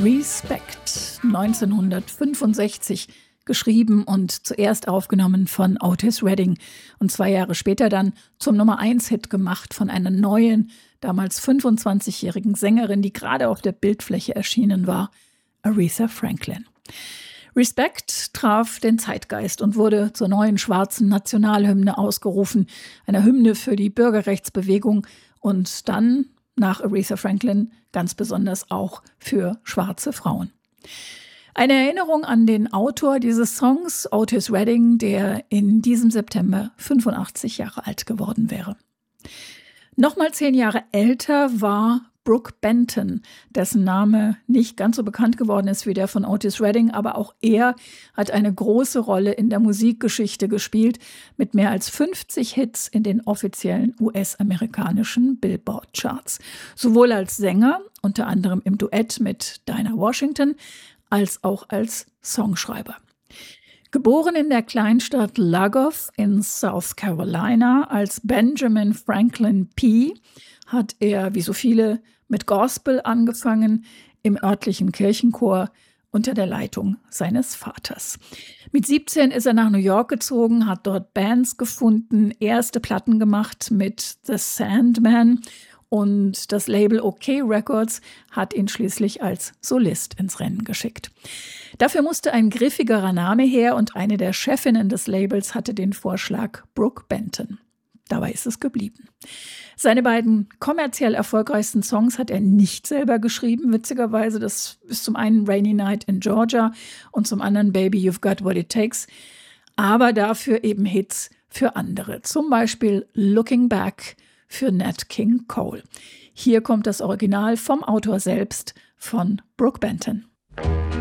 Respect, 1965 geschrieben und zuerst aufgenommen von Otis Redding und 2 Jahre später dann zum Nummer-1-Hit gemacht von einer neuen, damals 25-jährigen Sängerin, die gerade auf der Bildfläche erschienen war, Aretha Franklin. Respect traf den Zeitgeist und wurde zur neuen schwarzen Nationalhymne ausgerufen, einer Hymne für die Bürgerrechtsbewegung und dann, nach Aretha Franklin, ganz besonders auch für schwarze Frauen. Eine Erinnerung an den Autor dieses Songs, Otis Redding, der in diesem September 85 Jahre alt geworden wäre. Nochmal 10 Jahre älter war Brook Benton, dessen Name nicht ganz so bekannt geworden ist wie der von Otis Redding, aber auch er hat eine große Rolle in der Musikgeschichte gespielt, mit mehr als 50 Hits in den offiziellen US-amerikanischen Billboard-Charts. Sowohl als Sänger, unter anderem im Duett mit Dinah Washington, als auch als Songschreiber. Geboren in der Kleinstadt Lugoff in South Carolina als Benjamin Franklin Peay, hat er, wie so viele, mit Gospel angefangen im örtlichen Kirchenchor unter der Leitung seines Vaters. Mit 17 ist er nach New York gezogen, hat dort Bands gefunden, erste Platten gemacht mit The Sandman und das Label OK Records hat ihn schließlich als Solist ins Rennen geschickt. Dafür musste ein griffigerer Name her und eine der Chefinnen des Labels hatte den Vorschlag Brook Benton. Dabei ist es geblieben. Seine beiden kommerziell erfolgreichsten Songs hat er nicht selber geschrieben, witzigerweise. Das ist zum einen Rainy Night in Georgia und zum anderen Baby You've Got What It Takes. Aber dafür eben Hits für andere. Zum Beispiel Looking Back für Nat King Cole. Hier kommt das Original vom Autor selbst von Brook Benton.